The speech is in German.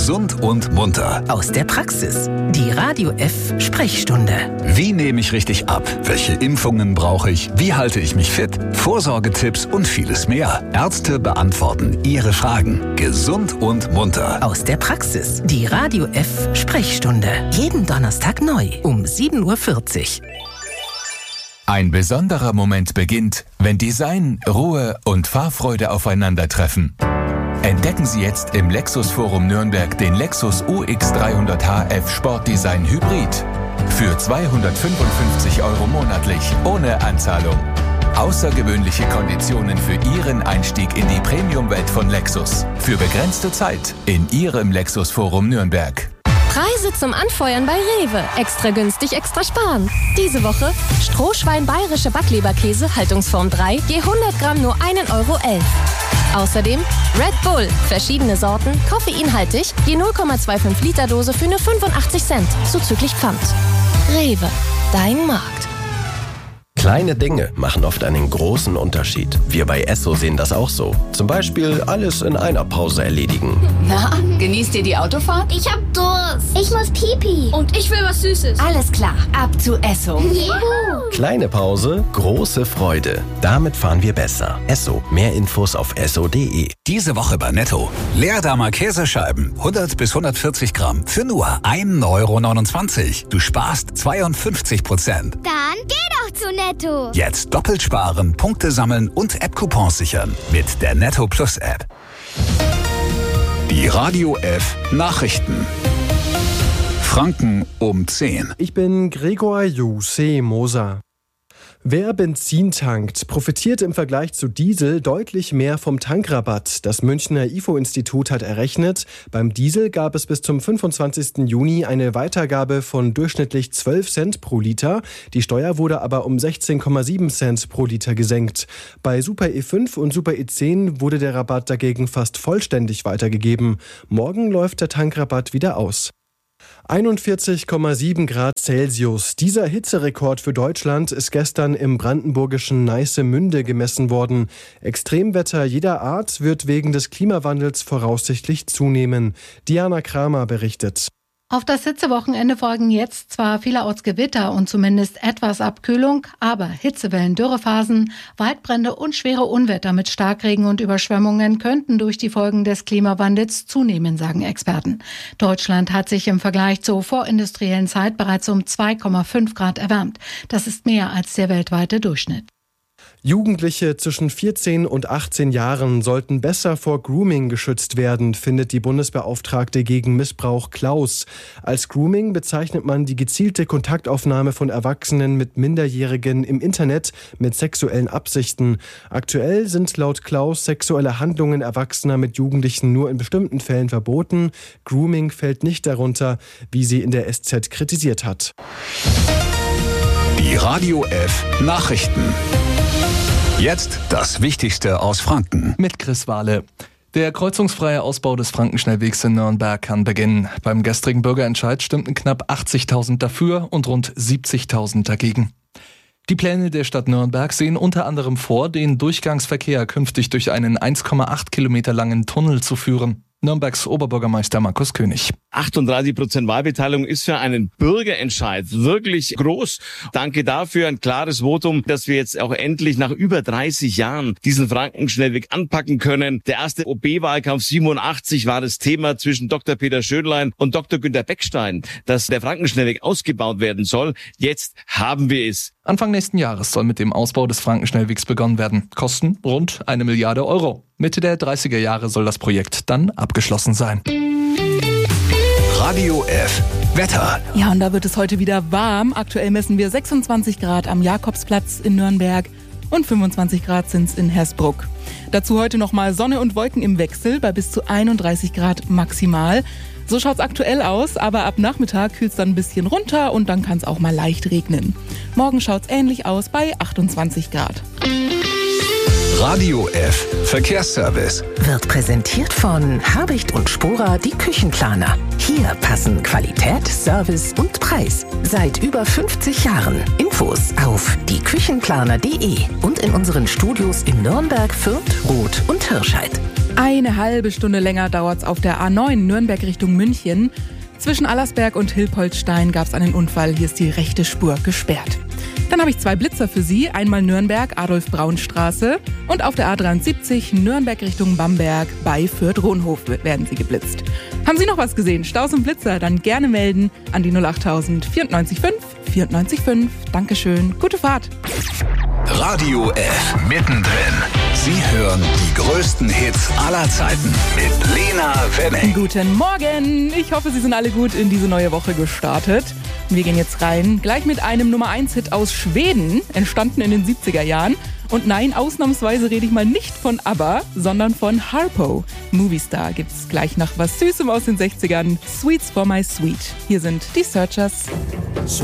Gesund und munter. Aus der Praxis. Die Radio F Sprechstunde. Wie nehme ich richtig ab? Welche Impfungen brauche ich? Wie halte ich mich fit? Vorsorgetipps und vieles mehr. Ärzte beantworten Ihre Fragen. Gesund und munter. Aus der Praxis. Die Radio F Sprechstunde. Jeden Donnerstag neu um 7:40 Uhr. Ein besonderer Moment beginnt, wenn Design, Ruhe und Fahrfreude aufeinandertreffen. Entdecken Sie jetzt im Lexus Forum Nürnberg den Lexus UX300h F Sportdesign Hybrid. Für 255 € monatlich, ohne Anzahlung. Außergewöhnliche Konditionen für Ihren Einstieg in die Premium-Welt von Lexus. Für begrenzte Zeit in Ihrem Lexus Forum Nürnberg. Preise zum Anfeuern bei Rewe. Extra günstig, extra sparen. Diese Woche Strohschwein bayerische Backleberkäse, Haltungsform 3, je 100 Gramm nur 1,11 €. Außerdem Red Bull, verschiedene Sorten, koffeinhaltig, je 0,25 Liter Dose für nur 85 Cent, zuzüglich Pfand. Rewe, dein Markt. Kleine Dinge machen oft einen großen Unterschied. Wir bei Esso sehen das auch so. Zum Beispiel alles in einer Pause erledigen. Na, genießt ihr die Autofahrt? Ich hab Durst. Ich muss Pipi. Und ich will was Süßes. Alles klar, ab zu Esso. Juhu. Kleine Pause, große Freude. Damit fahren wir besser. Esso, mehr Infos auf esso.de. Diese Woche bei Netto. Leerdammer Käsescheiben, 100 bis 140 Gramm, für nur 1,29 €. Du sparst 52%. Dann geh doch zu Netto. Jetzt doppelt sparen, Punkte sammeln und App-Coupons sichern mit der Netto Plus App. Die Radio F Nachrichten. Franken um 10. Ich bin Gregor Jose Moser. Wer Benzin tankt, profitiert im Vergleich zu Diesel deutlich mehr vom Tankrabatt. Das Münchner IFO-Institut hat errechnet, beim Diesel gab es bis zum 25. Juni eine Weitergabe von durchschnittlich 12 Cent pro Liter. Die Steuer wurde aber um 16,7 Cent pro Liter gesenkt. Bei Super E5 und Super E10 wurde der Rabatt dagegen fast vollständig weitergegeben. Morgen läuft der Tankrabatt wieder aus. 41,7 Grad Celsius. Dieser Hitzerekord für Deutschland ist gestern im brandenburgischen Neissemünde gemessen worden. Extremwetter jeder Art wird wegen des Klimawandels voraussichtlich zunehmen. Diana Kramer berichtet. Auf das Hitzewochenende folgen jetzt zwar vielerorts Gewitter und zumindest etwas Abkühlung, aber Hitzewellen, Dürrephasen, Waldbrände und schwere Unwetter mit Starkregen und Überschwemmungen könnten durch die Folgen des Klimawandels zunehmen, sagen Experten. Deutschland hat sich im Vergleich zur vorindustriellen Zeit bereits um 2,5 Grad erwärmt. Das ist mehr als der weltweite Durchschnitt. Jugendliche zwischen 14 und 18 Jahren sollten besser vor Grooming geschützt werden, findet die Bundesbeauftragte gegen Missbrauch Klaus. Als Grooming bezeichnet man die gezielte Kontaktaufnahme von Erwachsenen mit Minderjährigen im Internet mit sexuellen Absichten. Aktuell sind laut Klaus sexuelle Handlungen Erwachsener mit Jugendlichen nur in bestimmten Fällen verboten. Grooming fällt nicht darunter, wie sie in der SZ kritisiert hat. Die Radio F Nachrichten. Jetzt das Wichtigste aus Franken. Mit Chris Wahle. Der kreuzungsfreie Ausbau des Frankenschnellwegs in Nürnberg kann beginnen. Beim gestrigen Bürgerentscheid stimmten knapp 80.000 dafür und rund 70.000 dagegen. Die Pläne der Stadt Nürnberg sehen unter anderem vor, den Durchgangsverkehr künftig durch einen 1,8 Kilometer langen Tunnel zu führen. Nürnbergs Oberbürgermeister Markus König. 38% Wahlbeteiligung ist für einen Bürgerentscheid wirklich groß. Danke dafür, ein klares Votum, dass wir jetzt auch endlich nach über 30 Jahren diesen Frankenschnellweg anpacken können. Der erste OB-Wahlkampf 87 war das Thema zwischen Dr. Peter Schönlein und Dr. Günter Beckstein, dass der Frankenschnellweg ausgebaut werden soll. Jetzt haben wir es. Anfang nächsten Jahres soll mit dem Ausbau des Frankenschnellwegs begonnen werden. Kosten rund 1 Milliarde Euro. Mitte der 30er Jahre soll das Projekt dann abgeschlossen sein. Radio F Wetter. Ja, und da wird es heute wieder warm. Aktuell messen wir 26 Grad am Jakobsplatz in Nürnberg und 25 Grad sind es in Hersbruck. Dazu heute nochmal Sonne und Wolken im Wechsel bei bis zu 31 Grad maximal. So schaut's aktuell aus, aber ab Nachmittag kühlt's dann ein bisschen runter und dann kann es auch mal leicht regnen. Morgen schaut's ähnlich aus bei 28 Grad. Radio F Verkehrsservice wird präsentiert von Habicht und Spora, die Küchenplaner. Hier passen Qualität, Service und Preis. Seit über 50 Jahren. Infos auf dieküchenplaner.de und in unseren Studios in Nürnberg, Fürth, Roth und Hirscheid. Eine halbe Stunde länger dauert's auf der A9 Nürnberg Richtung München. Zwischen Allersberg und Hilpoltstein gab's einen Unfall. Hier ist die rechte Spur gesperrt. Dann habe ich 2 Blitzer für Sie. Einmal Nürnberg, Adolf-Braun-Straße und auf der A73 Nürnberg Richtung Bamberg bei Fürth-Rohnhof werden Sie geblitzt. Haben Sie noch was gesehen? Staus und Blitzer? Dann gerne melden an die 08000 94 5 94 5. Dankeschön. Gute Fahrt. Radio F. Mittendrin. Sie hören die größten Hits aller Zeiten mit Lena Wenning. Guten Morgen. Ich hoffe, Sie sind alle gut in diese neue Woche gestartet. Wir gehen jetzt rein, gleich mit einem Nummer-1-Hit aus Schweden, entstanden in den 70er Jahren. Und nein, ausnahmsweise rede ich mal nicht von ABBA, sondern von Harpo. Movistar gibt's gleich nach was Süßem aus den 60ern. Sweets for my sweet. Hier sind die Searchers.